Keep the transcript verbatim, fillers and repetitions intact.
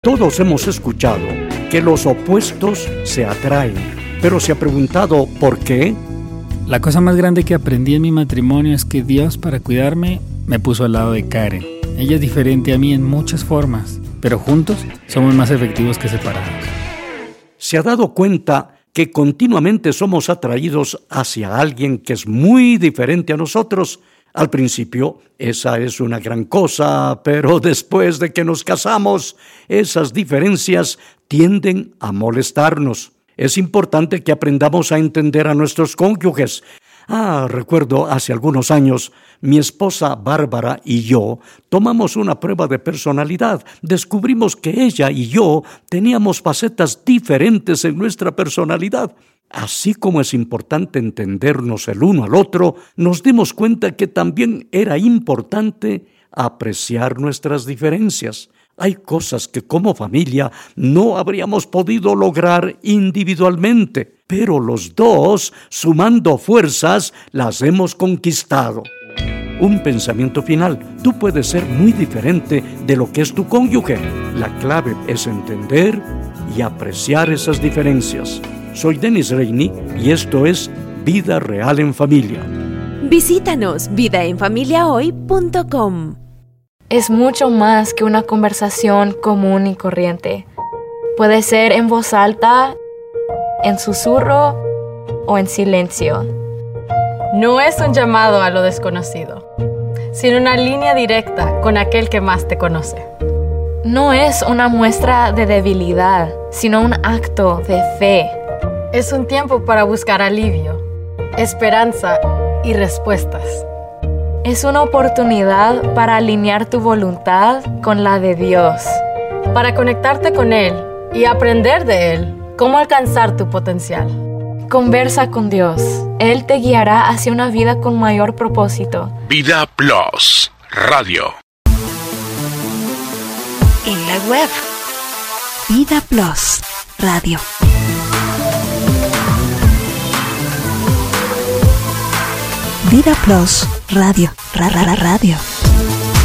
Todos hemos escuchado que los opuestos se atraen, pero ¿se ha preguntado por qué? La cosa más grande que aprendí en mi matrimonio es que Dios, para cuidarme, me puso al lado de Karen. Ella es diferente a mí en muchas formas, pero juntos somos más efectivos que separados. ¿Se ha dado cuenta que continuamente somos atraídos hacia alguien que es muy diferente a nosotros? Al principio, esa es una gran cosa, pero después de que nos casamos, esas diferencias tienden a molestarnos. Es importante que aprendamos a entender a nuestros cónyuges. Ah, recuerdo hace algunos años, mi esposa Bárbara y yo tomamos una prueba de personalidad. Descubrimos que ella y yo teníamos facetas diferentes en nuestra personalidad. Así como es importante entendernos el uno al otro, nos dimos cuenta que también era importante apreciar nuestras diferencias. Hay cosas que como familia no habríamos podido lograr individualmente, pero los dos, sumando fuerzas, las hemos conquistado. Un pensamiento final: tú puedes ser muy diferente de lo que es tu cónyuge. La clave es entender y apreciar esas diferencias. Soy Dennis Reini y esto es Vida Real en Familia. Visítanos vida en familia hoy punto com. Es mucho más que una conversación común y corriente. Puede ser en voz alta, en susurro o en silencio. No es un llamado a lo desconocido, sino una línea directa con aquel que más te conoce. No es una muestra de debilidad, sino un acto de fe. Es un tiempo para buscar alivio, esperanza y respuestas. Es una oportunidad para alinear tu voluntad con la de Dios. Para conectarte con Él y aprender de Él cómo alcanzar tu potencial. Conversa con Dios. Él te guiará hacia una vida con mayor propósito. Vida Plus Radio. En la web, Vida Plus Radio. Vida Plus Radio, ra, ra, ra, radio.